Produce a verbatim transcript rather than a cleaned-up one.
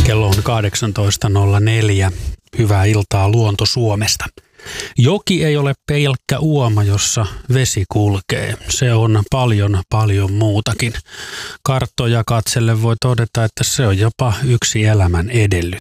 Kello on kahdeksantoista nolla neljä. Hyvää iltaa Luonto Suomesta. Joki ei ole pelkkä uoma, jossa vesi kulkee. Se on paljon, paljon muutakin. Karttoja katselle voi todeta, että se on jopa yksi elämän edellytys.